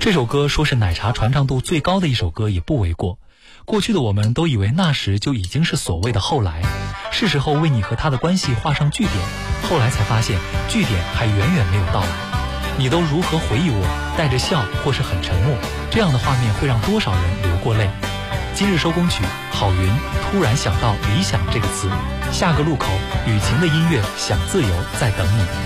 这首歌说是奶茶传唱度最高的一首歌也不为过。过去的我们都以为那时就已经是所谓的后来，是时候为你和他的关系画上句点。后来才发现句点还远远没有到来。你都如何回忆我？带着笑或是很沉默，这样的画面会让多少人流过泪。今日收工曲，郝云突然想到理想这个词，下个路口雨晴的音乐想自由在等你。